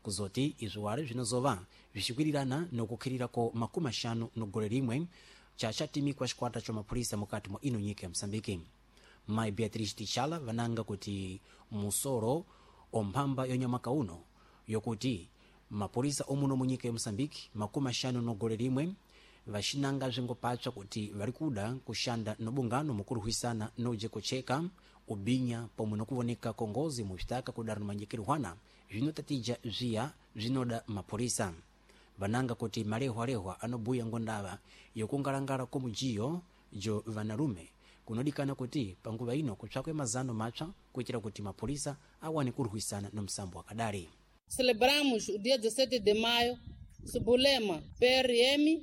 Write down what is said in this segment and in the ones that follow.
kuzoti izuwale zvinozova vixikwirirana nokukhilirako makumi axanu n'gole limwe chatimikwa xikwata cha mapulisa mukati mwa ino nyika ya Msambiki. Mai Beatriz Tichala vananga kuti musoro omphamba yonyamaka uno yokuti mapulisa omuno mu nyika ya Msambiki makumi axanu n'gole limwe vaxinanga bzingopatsa kuti vari kuda kuxanda nobungano mukuruhisana nojekocheka ubinya pomwe nokuvoneka kongozi mubzitaka kudara nomanyikirihwana zvinotatija zviya zvinoda mapulisa. Vananga kuti malehwalehwa anobuya ngondava yokungalangala komujiyo jo vanarume kunodikana kuti panguva ino kutsvakwe mazano matsva kuitira kuti mapulisa awane kuruhisana nomsambo wakadari. Celebramos o dia 17 de maio sob o lema PRM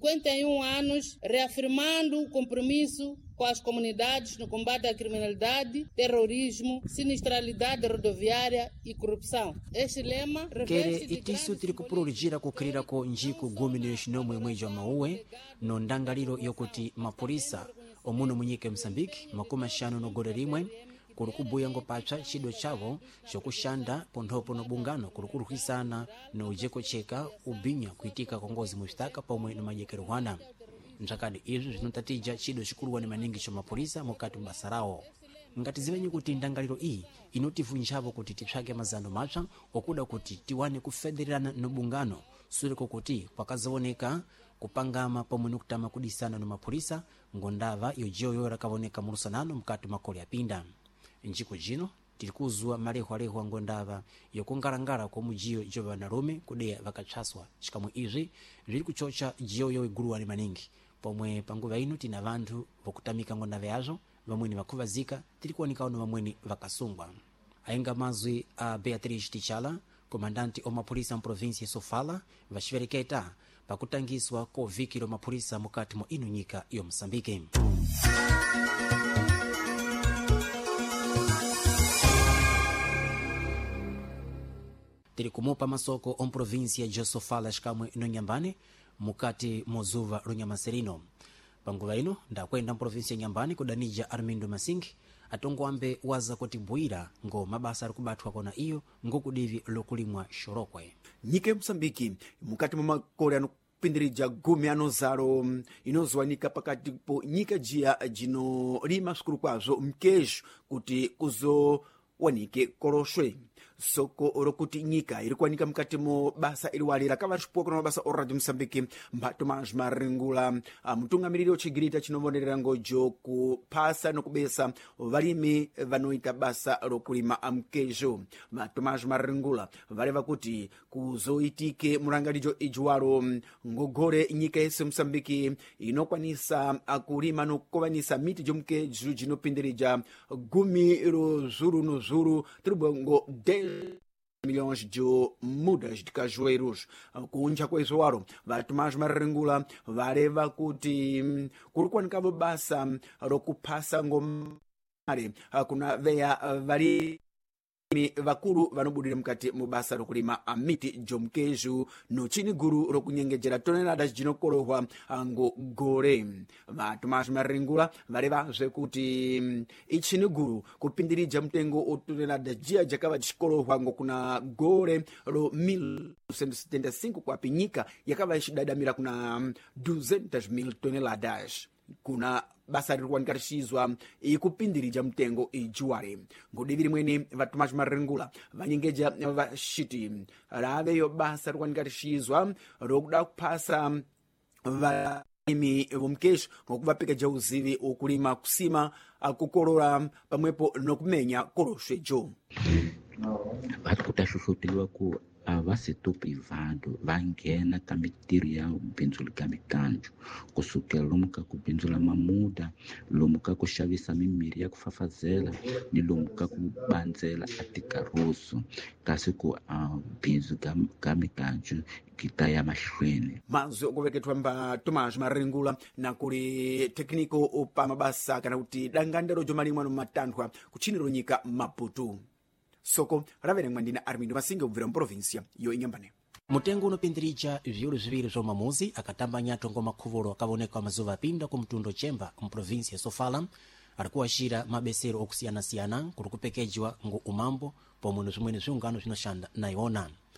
51 anos, reafirmando o compromisso com as comunidades no combate à criminalidade, terrorismo, sinistralidade rodoviária e corrupção. Este lema kere itiso tiri kupululizira kukhilirako njiku gumi niyoxinomwe mwezi wa mauwe no ndangaliro yokuti mapulisa omuno munyika ya Msambiki makumi axanu n'gole limwe kuli kubuya ngopatsa chido chavo xokuxanda ponthopo nobungano kuli kuruhisana nojekocheka ubinya kuitika kongozi mubzitaka pomwe nomanyikirihwana. Mzakadi izo zinotatija chido xikuluwa ni maningi xa mapulisa mukati mbasa rawo. Ngati zimenye kuti ndangaliro iyi inotivunjavo kuti tipsake mazano matsva okuda kuti tiwane kufedererana nobungano suliko kuti kwakazawoneka kupangama pomwe nokutama kudisana no mapulisa ngondava yojiyo rakavoneka mulusanano mukati makole yapinda. Njiko jino tiri kuzwa malehwalehwa ngondava yokungalangala komujiyo jo vanarume kudeya vakatchaswa xikamwe izvi viri kuchocha jiyoyo iguluwani maningi pomwe panguva ino tina vanthu vokutamika ngondava yazo vamweni vakhuvazika tiri kuoneka uno vamweni vakasungwa. Ainga mazwi a Beatriz Tichala, komandante omapulisa mprovinsia ya Sofala, vaxivereketa pakutangiswa kovikiro mapulisa mukati mwa ino nyika ya Msambiki. Tiri kumupa masoko omprovinsia ya Sofala xikamwe nonyambane mukati mozuva lunyamaserino. Panguva ino ndakwenda mprovinsia ya Nyambane kudanija Armindo Masingi atongwambe waza kuti bwira ngo mabasa ari kubatwa kona iyo ngokudivi lokulimwa xorokwe. Nyika ya Msambiki mukati mwa makole anopindirija gumi anozaro inozowanika pakati po nyika jia jino lima sukulu kwazo mkejo kuti kuzowanike koloshwe. Soko rokuti nyika iri kuwanika mukati mo basa iliwalira kavaxipua kuna mabasa o Radio Msambiki Tomás Maringula mutungamiriri ochigirita chinovonerera ngojo kuphasa nokubesa valimi vanoita basa rokulima mkejo. Tomás Maringula valeva kuti kuzoitike mulangalijo ijuwalo ngogole nyika yese Msambiki inokwanisa kulima nokovanisa miti jomkejo jinopindirija gumi rozuru nozuru tribwango 10 milhões de mudas de cajueiros. Kunja kwa izoaro Tomás Maringula valeva kuti kuri kuwanikavo basa rokuphasa ngomare kuna veya vari vakulu vanobudira mukati mubasa rokulima miti jomkeju nochini guru rokunyengejera toneladas jinokolohwa ngogole. Tomás Maringula valevazve kuti ichini guru kupindirija mtengo otoneladas jia jakava chikolohwa ngokuna gole ro 1.175 kwa pinyika yakava ichidadamira kuna 200,000 toneladas. Kuna basa riri kuwanikatishizwa ikupindirija mtengo ijuwale ngodiviri mwene Tomás Maringula vanyengeja vaxiti laveyo basa riri kuwanikatishizwa rokuda kuphasa valimi vomkejo ngokuvapeka uzivi okulima kusima kukolola pamwepo nokumenya koloshwejo. Vari kutaxoxoteliwa ku ava setor privado va nghena ka mitirho ya bindzu ka mikanjo kusukela lomu ka ku bindzula mamuda, lomu ka ku xavisa mimirhi ya ku fafazela ni lomu ka ku bandzela atikaroso kasi ku bindzu ka mikanjo kita ya mahlweni. Mazwi okuveketwa mba Tomás Maringula na kuli tekniko pa mabasa kana kuti dangandero jomalimwa no matandwa kuchiniro nyika Maputo. Soko raverengwa ndina Armindo Masingi ubvira mprovinsia yo Inyambane. Mutengo unopindirija vyulu ziviri zvomamuzi akatamba nyato ngoma khuvolo akavoneka mazuva apinda ku mtundo chemba mprovinsia ya Sofala ari kuwashira mabesero okusiyana-siyana kuri kupekejiwa ngo umambo pomwe zimwene zviungano zvinoshanda naiona.